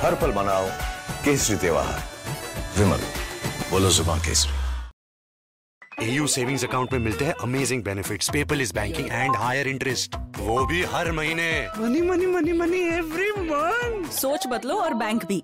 हर पल मनाओ केसरी त्योहार। विमल, बोलो जुबान केसरी। AU सेविंग्स अकाउंट में मिलते हैं amazing benefits, paperless banking and higher interest, वो भी हर महीने। Money money money money every month. सोच बदलो और बैंक भी।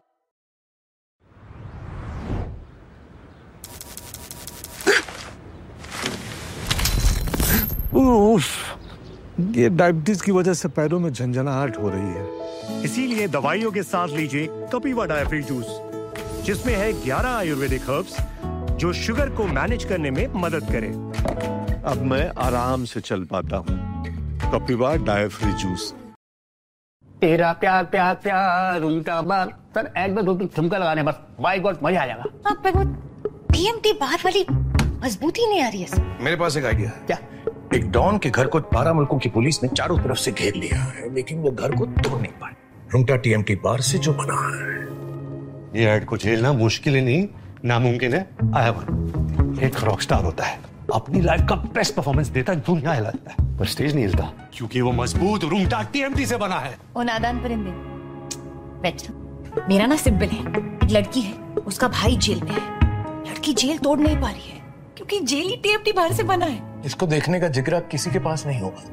ये डायबिटीज की वजह से पैरों में झंझनाहट हो रही है। इसीलिए दवाइयों के साथ लीजिए कपिवा डायफ्री जूस, जिसमें है 11 आयुर्वेदिक हर्ब्स जो शुगर को मैनेज करने में मदद करे। अब मैं आराम से चल पाता हूँ। कपिवा डायफ्री जूस। तेरा प्यार प्यार प्यार उल्टा बार सर, एक दो ठुमका लगाने बस, बाय गॉड मजा आ जाएगा। आप पे वो टीएमटी बार वाली मजबूती नहीं आ रही है। मेरे पास एक आइडिया। क्या? एक डॉन के घर को 12 मुल्कों की पुलिस ने चारों तरफ से घेर लिया है, लेकिन वो घर को तोड़ नहीं पाए। रुंगटा टीएमटी बार से जो बना है। ये ऐड को झेलना मुश्किल ही नहीं, नामुमकिन है। आया वो एक रॉक स्टार होता है, अपनी लाइफ का बेस्ट परफॉर्मेंस देता है, दुनिया हिला देता है, पर स्टेज नहीं हिलता क्योंकि वो मजबूत रुंगटा टीएमटी से बना है। ओ नादान परिंदे, बैठ। मेरा ना सिंपल है, एक लड़की है, उसका भाई जेल में है। लड़की जेल तोड़ नहीं पा रही है क्योंकि जेल ही टीएमटी बार से बना है। इसको देखने का जिगरा किसी के पास नहीं होगा।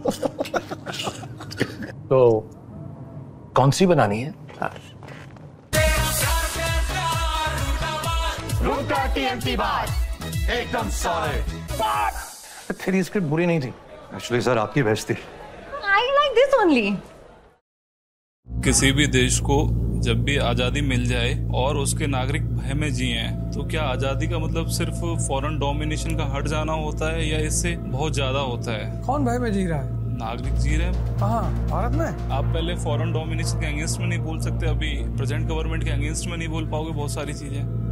तो कौन सी बनानी है? रुंगटा टीएमटी बार एकदम सॉलिड। तेरी स्क्रिप्ट बुरी नहीं थी। एक्चुअली सर आपकी बेस्ट थी। I like this only. किसी भी देश को जब भी आजादी मिल जाए और उसके नागरिक भय में जिए, तो क्या आजादी का मतलब सिर्फ फॉरेन डोमिनेशन का हट जाना होता है या इससे बहुत ज्यादा होता है? कौन भय में जी रहा है? नागरिक जी रहे हैं। हाँ, भारत में। आप पहले फॉरेन डोमिनेशन के अगेंस्ट में नहीं बोल सकते, अभी प्रेजेंट गवर्नमेंट के अगेंस्ट में नहीं बोल पाओगे बहुत सारी चीजें।